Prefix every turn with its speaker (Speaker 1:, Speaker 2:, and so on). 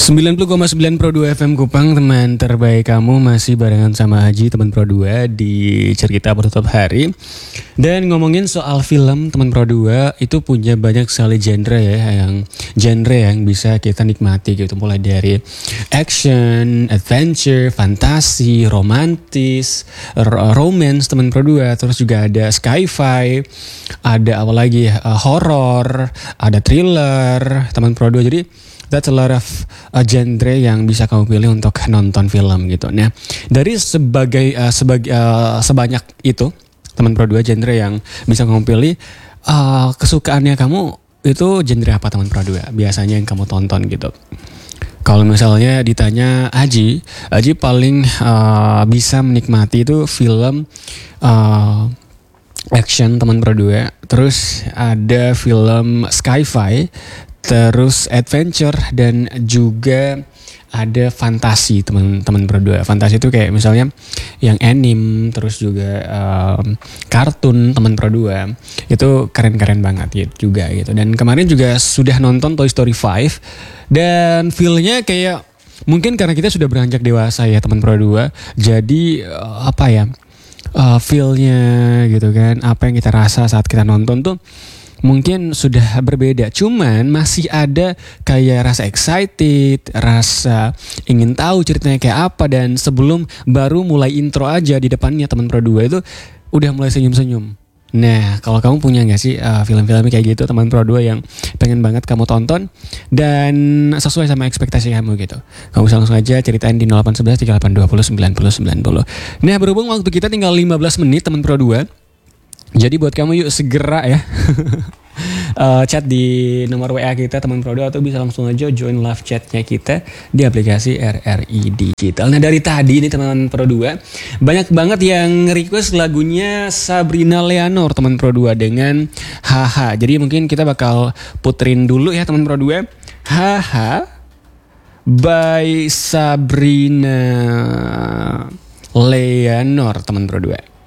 Speaker 1: 90,9 Pro 2 FM Kupang, teman terbaik kamu masih barengan sama Haji, teman Pro 2 di cerita penutup hari. Dan ngomongin soal film, teman Pro 2 itu punya banyak sekali genre yang bisa kita nikmati gitu, mulai dari action, adventure, fantasi, romantis, romance teman Pro 2, terus juga ada sci-fi, ada apa lagi horror, ada thriller teman Pro 2. Jadi that's a lot of genre yang bisa kamu pilih untuk nonton film gitu. Nah, dari sebanyak itu teman Pro 2 genre yang bisa kamu pilih, kesukaannya kamu itu genre apa teman Pro 2? Biasanya yang kamu tonton gitu. Kalau misalnya ditanya Haji paling bisa menikmati itu film action teman Pro 2. Terus ada film sci-fi, terus adventure, dan juga ada fantasi teman-teman berdua. Fantasi itu kayak misalnya yang anime, terus juga kartun teman berdua. Itu keren-keren banget juga gitu. Dan kemarin juga sudah nonton Toy Story 5 dan feel-nya kayak mungkin karena kita sudah beranjak dewasa ya teman berdua. Jadi feel-nya gitu kan, apa yang kita rasa saat kita nonton tuh mungkin sudah berbeda, cuman masih ada kayak rasa excited, rasa ingin tahu ceritanya kayak apa. Dan sebelum baru mulai intro aja di depannya teman Pro 2 itu udah mulai senyum-senyum. Nah, kalau kamu punya gak sih film-film kayak gitu teman Pro 2 yang pengen banget kamu tonton dan sesuai sama ekspektasi kamu gitu? Kamu bisa langsung aja ceritain di 0811 3820 9090. Nah, berhubung waktu kita tinggal 15 menit teman Pro 2, jadi buat kamu yuk segera ya chat di nomor WA kita teman Pro 2, atau bisa langsung aja join live chatnya kita di aplikasi RRI Digital. Nah, dari tadi nih teman Pro 2 banyak banget yang request lagunya Sabrina Leonor teman Pro 2 dengan Haha. Jadi mungkin kita bakal puterin dulu ya teman Pro 2, Haha by Sabrina Leonor teman Pro 2.